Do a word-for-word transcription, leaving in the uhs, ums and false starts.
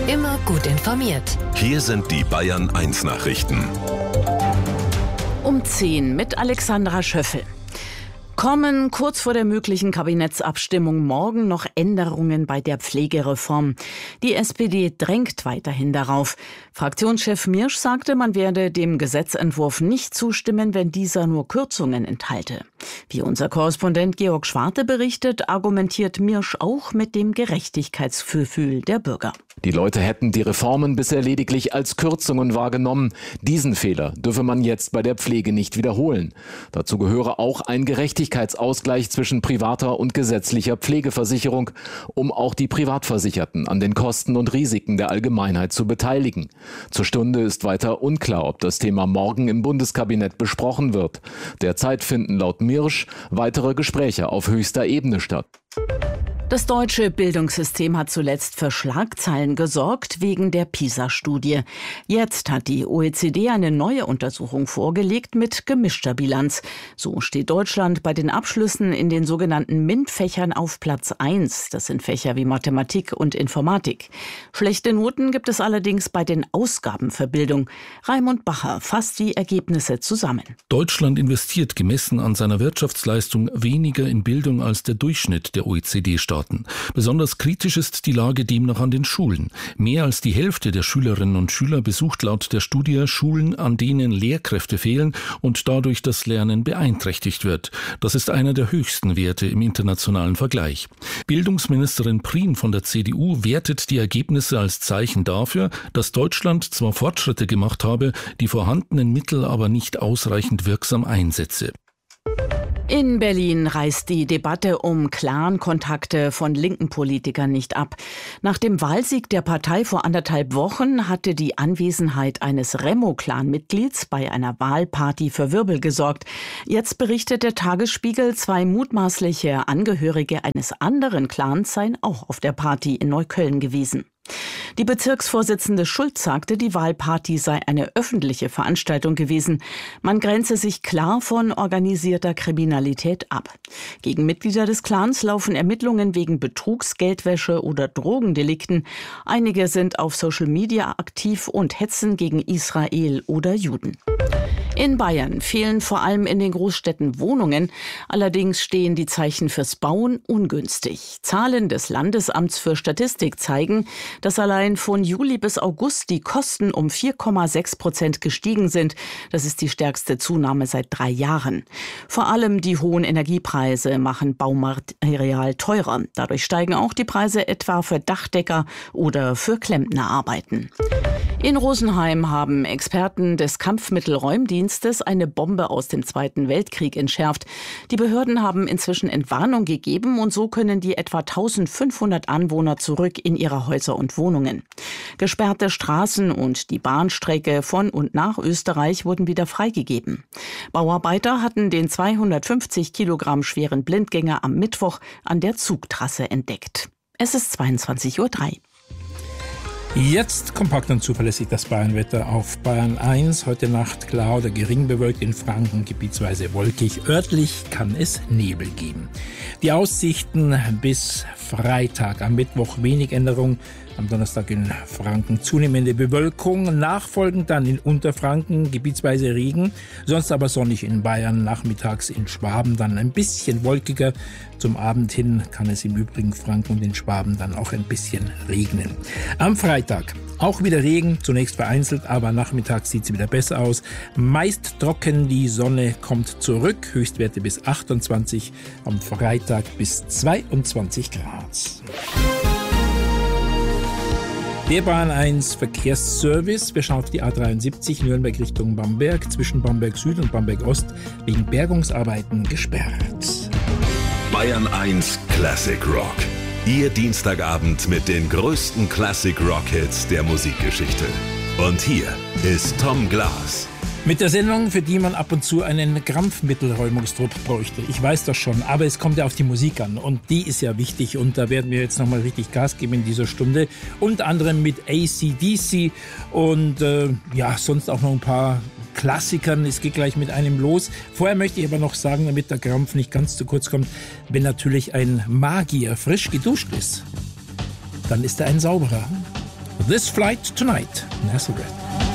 Immer gut informiert. Hier sind die Bayern eins Nachrichten. Um zehn mit Alexandra Schöffel. Kommen kurz vor der möglichen Kabinettsabstimmung morgen noch Änderungen bei der Pflegereform. Die S P D drängt weiterhin darauf. Fraktionschef Mirsch sagte, man werde dem Gesetzentwurf nicht zustimmen, wenn dieser nur Kürzungen enthalte. Wie unser Korrespondent Georg Schwarte berichtet, argumentiert Mirsch auch mit dem Gerechtigkeitsgefühl der Bürger. Die Leute hätten die Reformen bisher lediglich als Kürzungen wahrgenommen. Diesen Fehler dürfe man jetzt bei der Pflege nicht wiederholen. Dazu gehöre auch ein Gerechtigkeitsausgleich zwischen privater und gesetzlicher Pflegeversicherung, um auch die Privatversicherten an den Kosten und Risiken der Allgemeinheit zu beteiligen. Zur Stunde ist weiter unklar, ob das Thema morgen im Bundeskabinett besprochen wird. Derzeit finden laut Mirsch weitere Gespräche auf höchster Ebene statt. Das deutsche Bildungssystem hat zuletzt für Schlagzeilen gesorgt wegen der PISA-Studie. Jetzt hat die O E C D eine neue Untersuchung vorgelegt mit gemischter Bilanz. So steht Deutschland bei den Abschlüssen in den sogenannten MINT-Fächern auf Platz eins. Das sind Fächer wie Mathematik und Informatik. Schlechte Noten gibt es allerdings bei den Ausgaben für Bildung. Raimund Bacher fasst die Ergebnisse zusammen. Deutschland investiert gemessen an seiner Wirtschaftsleistung weniger in Bildung als der Durchschnitt der O E C D-Staaten. Besonders kritisch ist die Lage demnach an den Schulen. Mehr als die Hälfte der Schülerinnen und Schüler besucht laut der Studie Schulen, an denen Lehrkräfte fehlen und dadurch das Lernen beeinträchtigt wird. Das ist einer der höchsten Werte im internationalen Vergleich. Bildungsministerin Prien von der C D U wertet die Ergebnisse als Zeichen dafür, dass Deutschland zwar Fortschritte gemacht habe, die vorhandenen Mittel aber nicht ausreichend wirksam einsetze. In Berlin reißt die Debatte um Clan-Kontakte von linken Politikern nicht ab. Nach dem Wahlsieg der Partei vor anderthalb Wochen hatte die Anwesenheit eines Remo-Clan-Mitglieds bei einer Wahlparty für Wirbel gesorgt. Jetzt berichtet der Tagesspiegel, zwei mutmaßliche Angehörige eines anderen Clans seien auch auf der Party in Neukölln gewesen. Die Bezirksvorsitzende Schulz sagte, die Wahlparty sei eine öffentliche Veranstaltung gewesen. Man grenze sich klar von organisierter Kriminalität ab. Gegen Mitglieder des Clans laufen Ermittlungen wegen Betrugs, Geldwäsche oder Drogendelikten. Einige sind auf Social Media aktiv und hetzen gegen Israel oder Juden. In Bayern fehlen vor allem in den Großstädten Wohnungen. Allerdings stehen die Zeichen fürs Bauen ungünstig. Zahlen des Landesamts für Statistik zeigen, dass allein von Juli bis August die Kosten um vier Komma sechs Prozent gestiegen sind. Das ist die stärkste Zunahme seit drei Jahren. Vor allem die hohen Energiepreise machen Baumaterial teurer. Dadurch steigen auch die Preise etwa für Dachdecker oder für Klempnerarbeiten. In Rosenheim haben Experten des Kampfmittelräumdienstes eine Bombe aus dem Zweiten Weltkrieg entschärft. Die Behörden haben inzwischen Entwarnung gegeben und so können die etwa eintausendfünfhundert Anwohner zurück in ihre Häuser und Wohnungen. Gesperrte Straßen und die Bahnstrecke von und nach Österreich wurden wieder freigegeben. Bauarbeiter hatten den zweihundertfünfzig Kilogramm schweren Blindgänger am Mittwoch an der Zugtrasse entdeckt. Es ist zweiundzwanzig Uhr drei. Jetzt kompakt und zuverlässig das Bayernwetter auf Bayern eins. Heute Nacht klar oder gering bewölkt, in Franken gebietsweise wolkig. Örtlich kann es Nebel geben. Die Aussichten bis Freitag. Am Mittwoch wenig Änderung. Am Donnerstag in Franken zunehmende Bewölkung. Nachfolgend dann in Unterfranken gebietsweise Regen. Sonst aber sonnig in Bayern. Nachmittags in Schwaben dann ein bisschen wolkiger. Zum Abend hin kann es im Übrigen Franken und in Schwaben dann auch ein bisschen regnen. Am Freitag auch wieder Regen, zunächst vereinzelt, aber nachmittags sieht es wieder besser aus. Meist trocken, die Sonne kommt zurück. Höchstwerte bis achtundzwanzig, am Freitag bis zweiundzwanzig Grad. Der Bayern eins Verkehrsservice. Wir schauen auf die A dreiundsiebzig Nürnberg Richtung Bamberg. Zwischen Bamberg Süd und Bamberg Ost wegen Bergungsarbeiten gesperrt. Bayern eins Classic Rock. Ihr Dienstagabend mit den größten Classic Rock Hits der Musikgeschichte. Und hier ist Tom Glas. Mit der Sendung, für die man ab und zu einen Krampfmittelräumungstrupp bräuchte. Ich weiß das schon, aber es kommt ja auf die Musik an und die ist ja wichtig und da werden wir jetzt nochmal richtig Gas geben in dieser Stunde. Unter anderem mit A C D C und äh, ja, sonst auch noch ein paar Klassikern. Es geht gleich mit einem los. Vorher möchte ich aber noch sagen, damit der Krampf nicht ganz zu kurz kommt, wenn natürlich ein Magier frisch geduscht ist, dann ist er ein Sauberer. This Flight Tonight, Nazareth.